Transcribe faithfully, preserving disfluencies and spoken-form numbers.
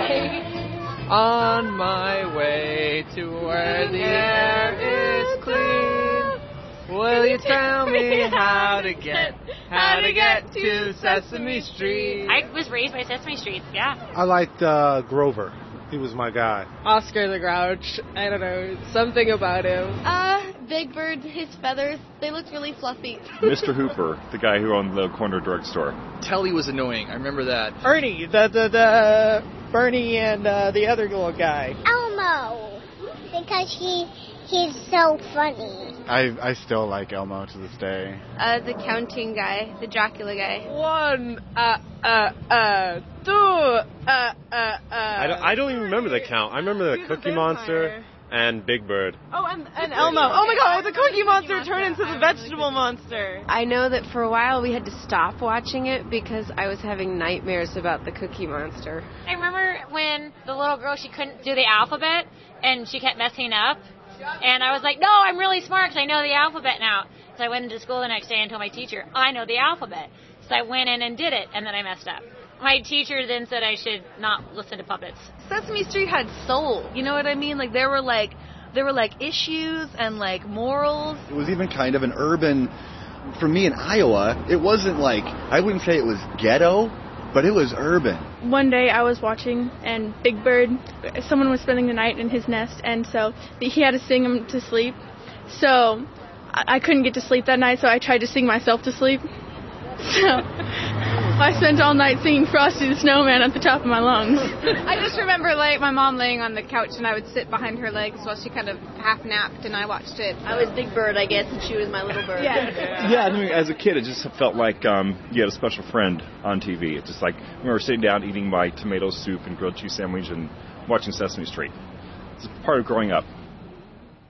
On my way to where the air is clean. Will you tell me how to get, how to get to Sesame Street? I was raised by Sesame Street, yeah. I liked uh, Grover. He was my guy. Oscar the Grouch. I don't know. Something about him. Uh, Big Bird, his feathers, they looked really fluffy. Mister Hooper, the guy who owned the corner drugstore. Telly was annoying. I remember that. Ernie, the, the, the, Bernie and uh, the other little guy. Elmo, because he, he's so funny. I, I still like Elmo to this day. Uh, the counting guy, the Dracula guy. One, uh, uh, uh, two, uh, uh, uh. I don't, I don't even remember the count. I remember the Cookie Monster and Big Bird. Oh, and, and Elmo. Oh my god, the Cookie Monster turned into the Vegetable Monster. I know that for a while we had to stop watching it because I was having nightmares about the Cookie Monster. I remember when the little girl, she couldn't do the alphabet, and she kept messing up. And I was like, no, I'm really smart because I know the alphabet now. So I went into school the next day and told my teacher, I know the alphabet. So I went in and did it, and then I messed up. My teacher then said I should not listen to puppets. Sesame Street had soul, you know what I mean? Like, there were, like, there were, like, issues and, like, morals. It was even kind of an urban, for me in Iowa, it wasn't like, I wouldn't say it was ghetto, but it was urban. One day I was watching, and Big Bird, someone was spending the night in his nest, and so he had to sing him to sleep. So I couldn't get to sleep that night, so I tried to sing myself to sleep. So I spent all night singing Frosty the Snowman at the top of my lungs. I just remember, like, my mom laying on the couch, and I would sit behind her legs while she kind of half napped, and I watched it. I was Big Bird, I guess, and she was my little bird. Yeah. Yeah, I mean, as a kid, it just felt like um, you had a special friend on T V. It's just like we were sitting down eating my tomato soup and grilled cheese sandwich and watching Sesame Street. It's part of growing up.